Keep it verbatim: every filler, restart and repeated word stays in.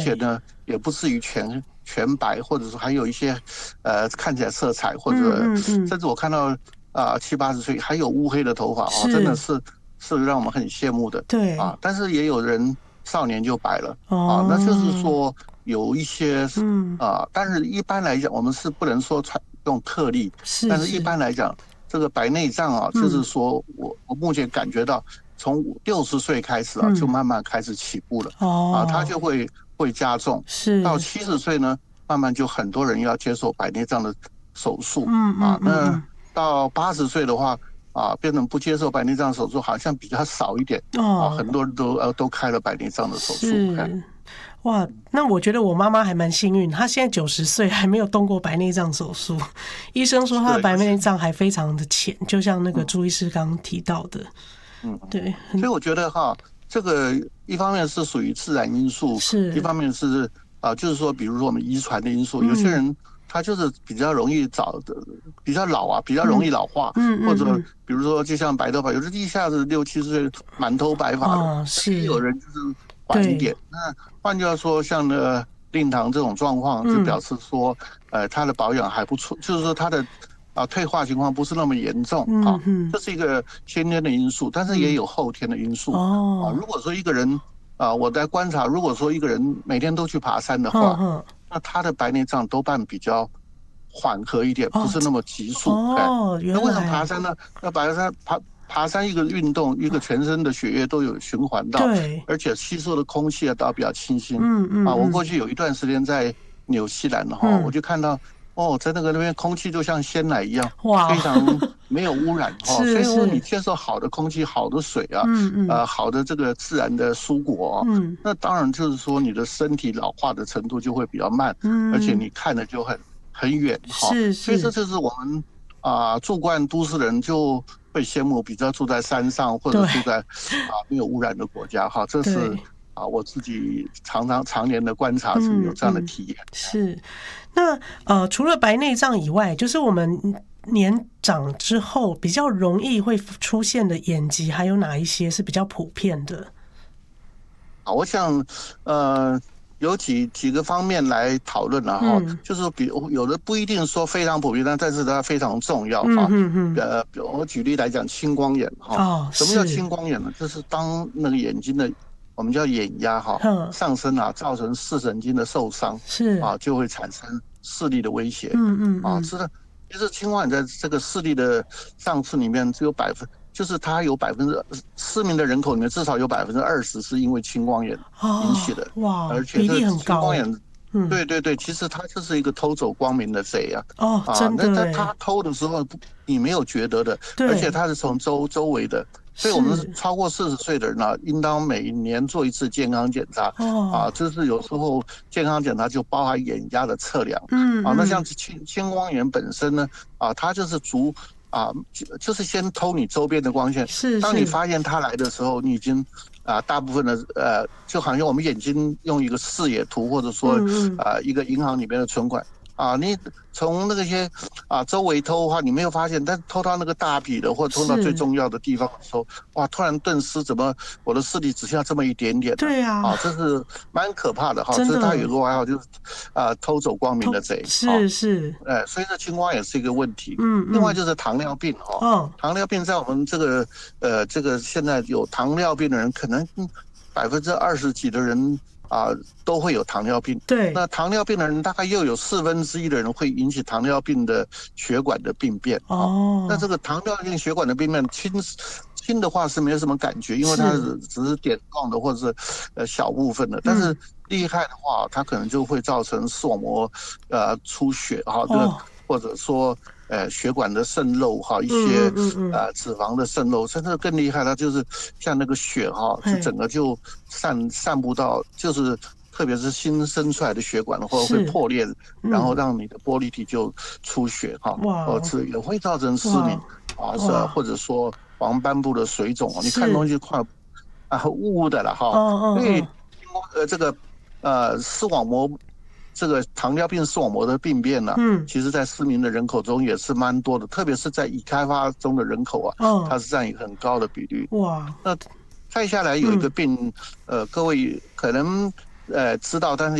且呢也不至于全全白，或者说还有一些呃看起来色彩，或者、嗯嗯嗯、甚至我看到啊、呃、七八十岁还有乌黑的头发哦，真的是是让我们很羡慕的。 对啊，但是也有人少年就白了、 哦、 啊，那就是说有一些嗯啊，但是一般来讲我们是不能说用特例， 是但是一般来讲这个白内障啊， 嗯、 就是说我我目前感觉到从六十岁开始啊、嗯，就慢慢开始起步了、 哦、 啊，它就会会加重， 是到七十岁呢，慢慢就很多人要接受白内障的手术， 嗯嗯啊，那、 嗯、 到八十岁的话啊，变成不接受白内障手术好像比较少一点、 哦、 啊，很多人都呃都开了白内障的手术。 是哇，那我觉得我妈妈还蛮幸运，她现在九十岁还没有动过白内障手术。医生说她的白内障还非常的浅，就像那个朱医师刚刚提到的。 嗯， 对， 所以我觉得哈，这个一方面是属于自然因素， 是一方面是啊、呃，就是说，比如说我们遗传的因素，嗯、有些人他就是比较容易早的，比较老啊，比较容易老化， 嗯嗯嗯、 或者比如说就像白头发，有的一下子六七十岁满头白发的， 哦、是也有人就是晚一点。那换句话说，像呢令堂这种状况，就表示说，嗯、呃，他的保养还不错，就是说他的。啊，退化情况不是那么严重啊， 嗯、 这是一个先天的因素，但是也有后天的因素、 嗯、哦、 啊。如果说一个人啊，我在观察，如果说一个人每天都去爬山的话， 嗯、 那他的白内障多半比较缓和一点， 哦、 不是那么急速。 哦，原来那为什么爬山呢？那爬山爬爬山一个运动，一个全身的血液都有循环到， 对， 而且吸收的空气啊都比较清新。 嗯嗯啊，我过去有一段时间在纽西兰哈、嗯，我就看到。哦，在那个那边空气就像鲜奶一样，非常没有污染哈、哦。所以说你接受好的空气、好的水啊， 嗯嗯， 呃，好的这个自然的蔬果、哦， 嗯， 那当然就是说你的身体老化的程度就会比较慢，嗯，而且你看的就很很远哈、哦。 是是， 所以这就是我们啊、呃、住惯都市人就会羡慕，比较住在山上或者住在啊、呃、没有污染的国家哈，这是。啊，我自己常常常年的观察是有这样的体验。 嗯嗯、是，那呃，除了白内障以外，就是我们年长之后比较容易会出现的眼疾，还有哪一些是比较普遍的？ 啊，我想呃有几几个方面来讨论了哈，嗯、就是比有的不一定说非常普遍，但是它非常重要哈。嗯嗯呃，我举例来讲，青光眼哈。哦。什么叫青光眼呢？就是当那个眼睛的。我们叫眼压哈，上升啊，造成视神经的受伤， 是啊，就会产生视力的威胁。 嗯嗯啊，是的，其实青光眼在这个视力的上次里面只有百分，就是它有百分之失明的人口里面至少有百分之二十是因为青光眼引起的。 哦、哇， 而且这青光眼， 嗯、 对对对，其实它就是一个偷走光明的贼啊。 哦，真的， 那他偷的时候你没有觉得的，而且它是从周周围的。所以我们超过四十岁的人呢、啊，应当每年做一次健康检查。哦，啊，就是有时候健康检查就包含眼压的测量。嗯，啊，那像青青光眼本身呢，啊，它就是逐啊，就是先偷你周边的光线。 是， 当你发现它来的时候，你已经啊，大部分的呃，就好像我们眼睛用一个视野图，或者说嗯嗯啊，一个银行里面的存款。啊，你从那个些啊周围偷的话，你没有发现，但偷到那个大笔的或者偷到最重要的地方的时候，哇，突然顿时怎么我的视力只剩下这么一点点、啊？ 对啊， 啊，这是蛮可怕的哈。这是他有个外号，就是啊偷走光明的贼。 是是， 哎、啊，所以这青光眼是一个问题。 嗯， 另外就是糖尿病哈。哦，糖尿病在我们这个呃这个现在有糖尿病的人，可能百分之二十几的人。啊，都会有糖尿病。 对， 那糖尿病的人大概又有四分之一的人会引起糖尿病的血管的病变。哦，那这个糖尿病血管的病变轻轻的话是没有什么感觉，因为它是只是点状的或者是呃小部分的，但是厉害的话，它可能就会造成视网膜呃出血哈，这个、哦、或者说。呃，血管的渗漏哈，一些、嗯嗯嗯、呃脂肪的渗漏，甚至更厉害，它就是像那个血哈，就整个就散散布到，就是特别是新生出来的血管或者会破裂，嗯、然后让你的玻璃体就出血哈，或者也会造成失明啊，是或者说黄斑部的水肿，你看东西快啊雾雾的了哈，哦、所以呃这个呃视网膜。这个糖尿病视网膜的病变呢、啊，嗯，其实在失明的人口中也是蛮多的，特别是在已开发中的人口啊，哦，它是占一个很高的比率。哇，那再下来有一个病，嗯、呃，各位可能呃知道，但是。